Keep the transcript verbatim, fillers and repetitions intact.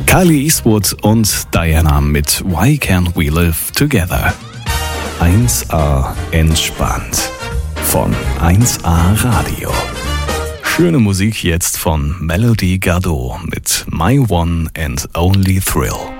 Kylie Eastwood und Diana mit Why Can't We Live Together? eins A entspannt von eins A Radio. Schöne Musik jetzt von Melody Gardot mit My One and Only Thrill.